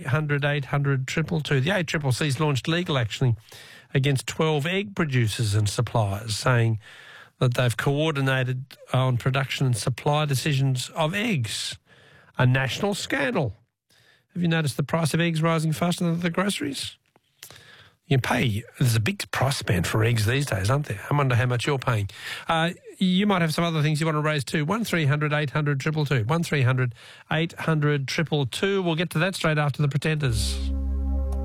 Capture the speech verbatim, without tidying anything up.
hundred eight hundred two two two. The A C C C's launched legal action against twelve egg producers and suppliers, saying that they've coordinated on production and supply decisions of eggs. A national scandal. Have you noticed the price of eggs rising faster than the groceries? You pay, there's a big price band for eggs these days, aren't there? I wonder how much you're paying. Uh, you might have some other things you want to raise too. one three hundred eight hundred two two two. one three hundred eight hundred two two two. We'll get to that straight after the Pretenders.